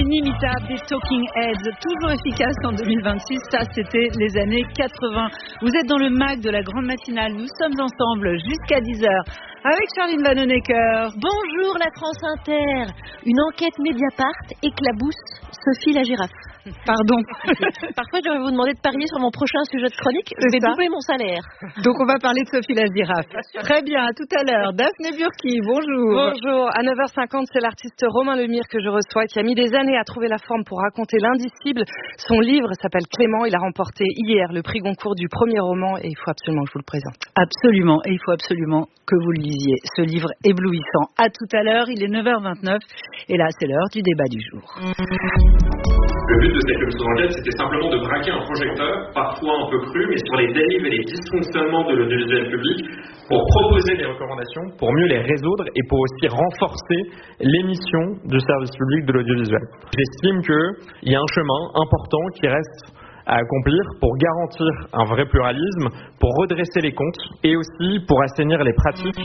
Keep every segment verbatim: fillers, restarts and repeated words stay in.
inimitable des Talking Heads, toujours efficace en deux mille vingt-six, ça c'était les années quatre-vingts. Vous êtes dans le mag de la grande matinale, nous sommes ensemble jusqu'à dix heures avec Charline Vanhoenacker. Bonjour la France Inter, une enquête Mediapart éclabousse Sophie la girafe. Pardon. Parfois, je vais vous demander de parier sur mon prochain sujet de chronique. Je vais doubler mon salaire. Donc, on va parler de Sophie la girafe. Très bien, à tout à l'heure. Daphné Burki, bonjour. Bonjour. À neuf heures cinquante, c'est l'artiste Romain Lemire que je reçois, qui a mis des années à trouver la forme pour raconter l'indicible. Son livre s'appelle Clément. Il a remporté hier le prix Goncourt du premier roman et il faut absolument que je vous le présente. Absolument. Et il faut absolument que vous le lisiez. Ce livre éblouissant. À tout à l'heure, il est neuf heures vingt-neuf. Et là, c'est l'heure du débat du jour. Le but de cette commission d'enquête, c'était simplement de braquer un projecteur, parfois un peu cru, mais sur les dérives et les dysfonctionnements de l'audiovisuel public, pour proposer des recommandations, pour mieux les résoudre et pour aussi renforcer les missions du service public de l'audiovisuel. J'estime qu'il y a un chemin important qui reste à accomplir pour garantir un vrai pluralisme, pour redresser les comptes et aussi pour assainir les pratiques.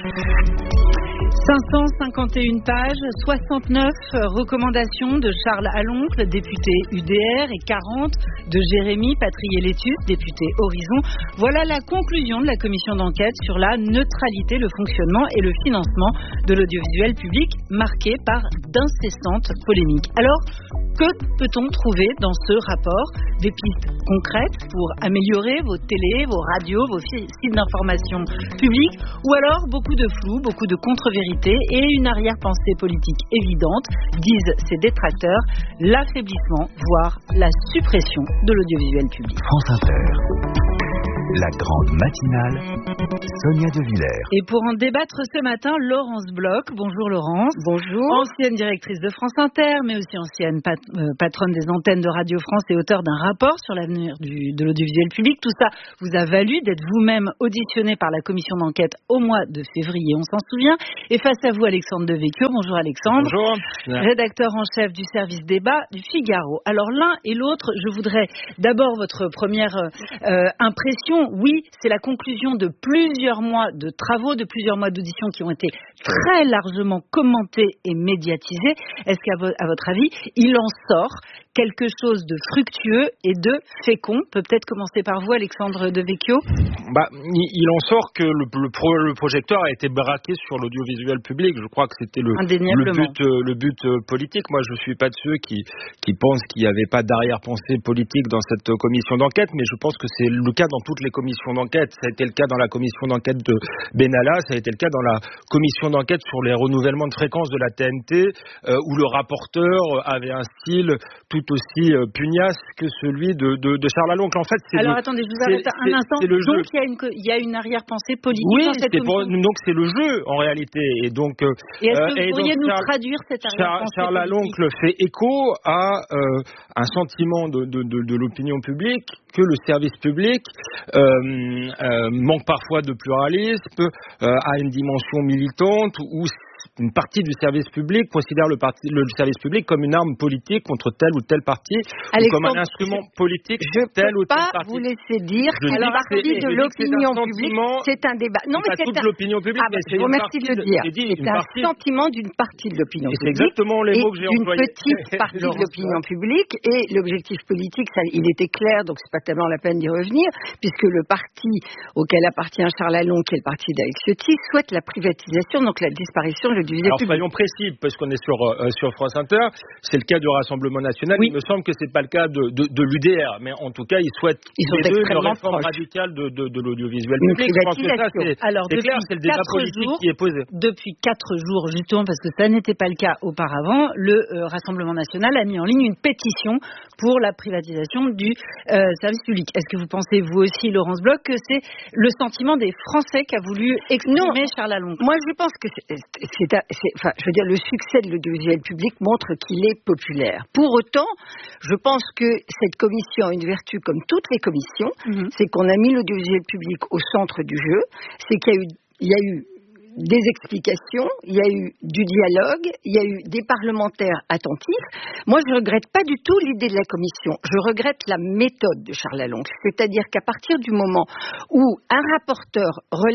cinq cent cinquante et une pages, soixante-neuf recommandations de Charles Aloncle, député U D R, et quarante de Jérémy Patrier-Létus, député Horizon. Voilà la conclusion de la commission d'enquête sur la neutralité, le fonctionnement et le financement de l'audiovisuel public, marqué par d'incessantes polémiques. Alors, que peut-on trouver dans ce rapport? Des pistes concrètes pour améliorer vos télés, vos radios, vos sites d'information publics, ou alors beaucoup de flou, beaucoup de contre-vérités et une arrière-pensée politique évidente, disent ses détracteurs, l'affaiblissement, voire la suppression de l'audiovisuel public. France Inter. La grande matinale, Sonia De Villers. Et pour en débattre ce matin, Laurence Bloch. Bonjour Laurence. Bonjour. Ancienne directrice de France Inter, mais aussi ancienne pat- euh, patronne des antennes de Radio France et auteure d'un rapport sur l'avenir du, de l'audiovisuel public. Tout ça vous a valu d'être vous-même auditionné par la commission d'enquête au mois de février, on s'en souvient. Et face à vous, Alexandre Devecchio. Bonjour Alexandre. Bonjour. Rédacteur en chef du service débat du Figaro. Alors l'un et l'autre, je voudrais d'abord votre première euh, impression. Oui, c'est la conclusion de plusieurs mois de travaux, de plusieurs mois d'auditions qui ont été très largement commentés et médiatisés. Est-ce qu'à vo- à votre avis, il en sort quelque chose de fructueux et de fécond? Peut peut-être commencer par vous, Alexandre Devecchio. Bah, il en sort que le, le, pro, le projecteur a été braqué sur l'audiovisuel public. Je crois que c'était le, le but, euh, le but euh, politique. Moi, je suis pas de ceux qui, qui pensent qu'il n'y avait pas d'arrière-pensée politique dans cette commission d'enquête, mais je pense que c'est le cas dans toutes les commissions d'enquête. Ça a été le cas dans la commission d'enquête de Benalla, ça a été le cas dans la commission d'enquête sur les renouvellements de fréquences de la T N T, euh, où le rapporteur avait un style tout aussi euh, pugnace que celui de, de, de Charles Aloncle. En fait, c'est Alors le, attendez, je vous arrête un instant. Donc il y, a une, il y a une arrière-pensée politique oui, dans cette c'est commission. pour, donc c'est le jeu en réalité. Et donc, euh, et est-ce que euh, vous pourriez nous Charles, traduire cette arrière-pensée Charles politique? Aloncle fait écho à euh, un sentiment de, de, de, de l'opinion publique que le service public euh, euh, manque parfois de pluralisme, euh, a une dimension militante ou une partie du service public considère le, parti, le service public comme une arme politique contre tel ou tel parti, ou comme un instrument politique je tel ou tel pas parti. Vous laisser dire je qu'à partie de l'opinion publique, c'est un débat. Non, mais c'est toute un... l'opinion publique. Ah, bah, je vous remercie de le dire. Dit, c'est un partie... sentiment d'une partie de l'opinion publique. C'est exactement les mots que j'ai employés. D'une petite partie de l'opinion publique. Et l'objectif politique, ça, il était clair, donc c'est pas tellement la peine d'y revenir, puisque le parti auquel appartient Charles Aloncle, qui est le parti d'Alex Ciotti, souhaite la privatisation, donc la disparition de l'audiovisuel public. Soyons précis, parce qu'on est sur, euh, sur France Inter, c'est le cas du Rassemblement National. Oui. Il me semble que c'est pas le cas de, de, de l'U D R, mais en tout cas, ils souhaitent ils sont les deux une proches. réforme radicale de, de, de l'audiovisuel une public. Je pense que ça, c'est, Alors, c'est clair, c'est le débat politique jours, qui est posé. Depuis quatre jours, justement, parce que ça n'était pas le cas auparavant, le euh, Rassemblement National a mis en ligne une pétition pour la privatisation du euh, service public. Est-ce que vous pensez, vous aussi, Laurence Bloch, que c'est le sentiment des Français qu'a voulu exprimer non, Charles Aloncle? Moi, je pense que c'est, c'est, c'est, enfin, je veux dire, le succès de l'audiovisuel public montre qu'il est populaire. Pour autant, je pense que cette commission a une vertu comme toutes les commissions, mm-hmm. c'est qu'on a mis l'audiovisuel public au centre du jeu, c'est qu'il y a eu, il y a eu des explications, il y a eu du dialogue, il y a eu des parlementaires attentifs. Moi, je ne regrette pas du tout l'idée de la commission. Je regrette la méthode de Charles Aloncle. C'est-à-dire qu'à partir du moment où un rapporteur relaye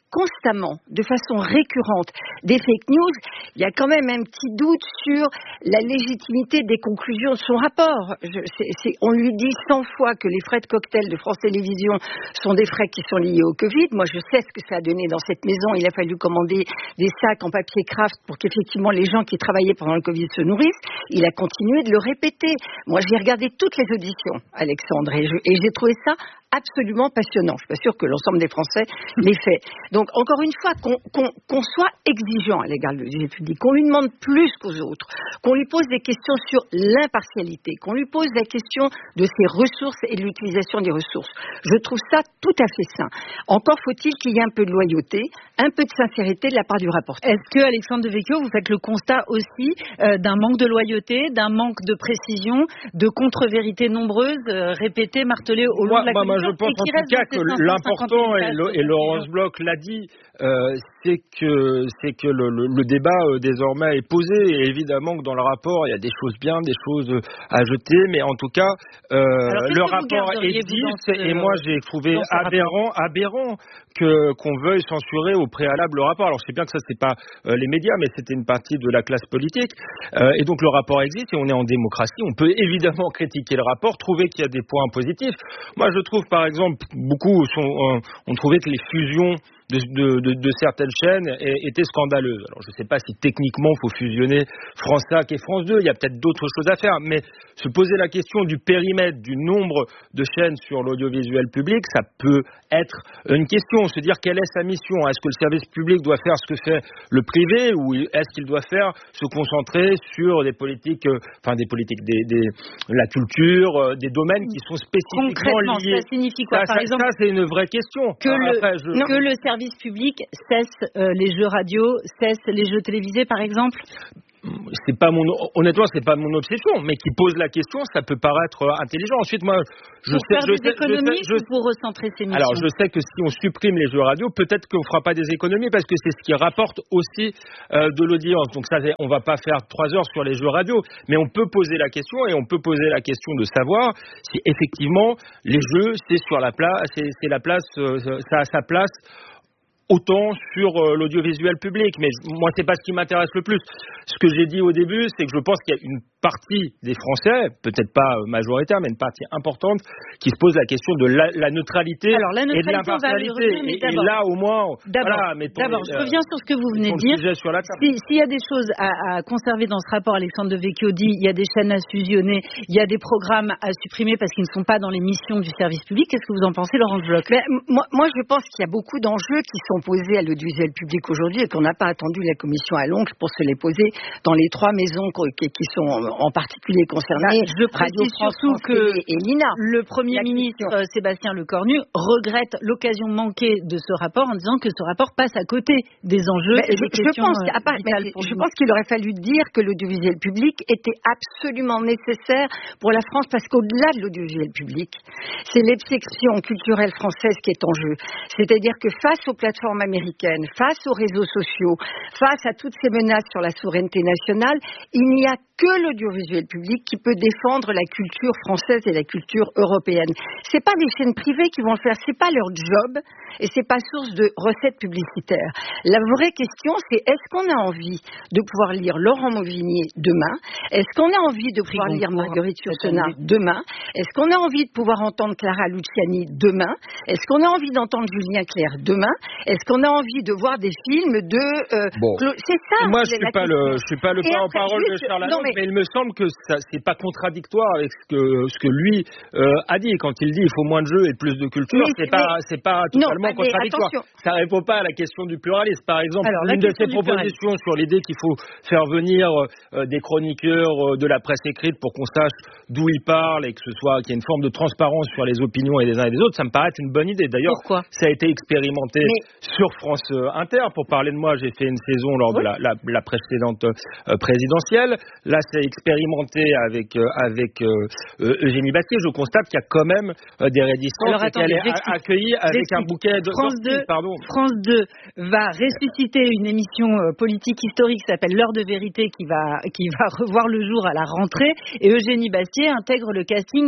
constamment, de façon récurrente, des fake news, il y a quand même un petit doute sur la légitimité des conclusions de son rapport. Je, c'est, c'est, on lui dit cent fois que les frais de cocktail de France Télévisions sont des frais qui sont liés au Covid. Moi, je sais ce que ça a donné dans cette maison. Il a fallu commander des sacs en papier craft pour qu'effectivement les gens qui travaillaient pendant le Covid se nourrissent. Il a continué de le répéter. Moi, j'ai regardé toutes les auditions, Alexandre, et, je, et j'ai trouvé ça absolument passionnant. Je suis pas sûre que l'ensemble des Français l'ait fait. Donc, encore une fois, qu'on, qu'on, qu'on soit exigeant à l'égard de l'audiovisuel public, qu'on lui demande plus qu'aux autres, qu'on lui pose des questions sur l'impartialité, qu'on lui pose la question de ses ressources et de l'utilisation des ressources. Je trouve ça tout à fait sain. Encore faut-il qu'il y ait un peu de loyauté, un peu de sincérité de la part du rapporteur. Est-ce que, Alexandre Devecchio, vous faites le constat aussi euh, d'un manque de loyauté, d'un manque de précision, de contre-vérités nombreuses, euh, répétées, martelées au long moi, de la bah, commission? Moi, je pense en tout cas que l'important, et, le, et Laurence Bloch l'a dit, euh, c'est que, c'est que le, le, le débat euh, désormais est posé. Et évidemment que dans le rapport, il y a des choses bien, des choses à jeter, mais en tout cas, euh, le rapport existe. Et moi, j'ai trouvé aberrant, aberrant que, qu'on veuille censurer au préalable le rapport. Alors, je sais bien que ça, c'est pas euh, les médias, mais c'était une partie de la classe politique. Euh, et donc, le rapport existe et on est en démocratie. On peut évidemment critiquer le rapport, trouver qu'il y a des points positifs. Moi, je trouve, par exemple, beaucoup sont, euh, ont trouvé que les fusions De, de, de, de certaines chaînes étaient scandaleuses. Alors je ne sais pas si techniquement il faut fusionner France cinq et France deux, il y a peut-être d'autres choses à faire, mais se poser la question du périmètre, du nombre de chaînes sur l'audiovisuel public, ça peut être une question, se dire quelle est sa mission, est-ce que le service public doit faire ce que fait le privé ou est-ce qu'il doit faire se concentrer sur des politiques, enfin des politiques, des, des, la culture, des domaines qui sont spécifiquement liés. Ça signifie quoi, ça, par ça, exemple ça c'est une vraie question. Que, Alors, le, après, je... non, que le service public cesse euh, les jeux radio, cesse les jeux télévisés, par exemple? C'est pas mon, honnêtement, c'est pas mon obsession, mais qui pose la question, ça peut paraître intelligent. Ensuite, moi, je pour sais, faire je des sais, économies je sais, je, ou pour recentrer ces missions. Alors, je sais que si on supprime les jeux radio, peut-être qu'on fera pas des économies parce que c'est ce qui rapporte aussi euh, de l'audience. Donc ça, on va pas faire trois heures sur les jeux radio, mais on peut poser la question et on peut poser la question de savoir si effectivement les jeux, c'est sur la place, c'est, c'est la place, euh, ça a sa place. Autant sur euh, l'audiovisuel public, mais moi c'est pas ce qui m'intéresse le plus. Ce que j'ai dit au début, c'est que je pense qu'il y a une partie des Français, peut-être pas majoritaire, mais une partie importante, qui se pose la question de la, la neutralité Alors, la neutralité, et de l'impartialité. Revenir, et, et là, au moins, d'abord, voilà, mettons, d'abord je reviens sur ce que vous venez de dire. Sur la table. Si, s'il y a des choses à, à conserver dans ce rapport, Alexandre Devecchio dit il y a des chaînes à fusionner, il y a des programmes à supprimer parce qu'ils ne sont pas dans les missions du service public. Qu'est-ce que vous en pensez, Laurence Bloch? Mais, moi, moi, je pense qu'il y a beaucoup d'enjeux qui sont posés à l'audiovisuel public aujourd'hui et qu'on n'a pas attendu la commission à l'oncle pour se les poser dans les trois maisons qui, qui sont en particulier concernées. Je précise surtout que et l'I N A. Le Premier ministre Sébastien Lecornu regrette l'occasion manquée de ce rapport en disant que ce rapport passe à côté des enjeux mais et je, des questions je pense, à part, je pense qu'il aurait fallu dire que l'audiovisuel public était absolument nécessaire pour la France parce qu'au-delà de l'audiovisuel public, c'est l'exception culturelle française qui est en jeu. C'est-à-dire que face aux plateformes américaines, face aux réseaux sociaux, face à toutes ces menaces sur la souveraineté nationale, il n'y a que l'audiovisuel public qui peut défendre la culture française et la culture européenne. C'est pas des chaînes privées qui vont le faire, c'est pas leur job et c'est pas source de recettes publicitaires. La vraie question, c'est est-ce qu'on a envie de pouvoir lire Laurent Mauvignier demain? Est-ce qu'on a envie de pouvoir lire Marguerite Yourcenar demain? Est-ce qu'on a envie de pouvoir entendre Clara Luciani demain? Est-ce qu'on a envie d'entendre Julien Clerc demain? Est-ce qu'on a envie de voir des films de euh, bon. C'est ça. Moi, je suis pas le, je suis pas le porte-parole de Charles non, mais... mais il me semble que ça, c'est pas contradictoire avec ce que ce que lui euh, a dit quand il dit il faut moins de jeux et plus de culture. Mais, c'est pas, c'est pas totalement non, contradictoire. Attention. Ça répond pas à la question du pluralisme. Par exemple, Alors, une de ses propositions sur l'idée qu'il faut faire venir euh, des chroniqueurs euh, de la presse écrite pour qu'on sache d'où ils parlent et que ce soit qu'il y ait une forme de transparence sur les opinions et des uns et des autres, ça me paraît être une bonne idée. D'ailleurs, Pourquoi ça a été expérimenté mais... sur France Inter. Pour parler de moi, j'ai fait une saison lors oui. de la, la, la précédente euh, présidentielle. Là, c'est expérimenté avec euh, avec euh, Eugénie Bastier. Je constate qu'il y a quand même euh, des réticences Alors, attendez, et qu'elle est accueillie avec un bouquet de France deux, pardon. France deux va ressusciter une émission euh, politique historique qui s'appelle L'heure de vérité qui va qui va revoir le jour à la rentrée et Eugénie Bastier intègre le casting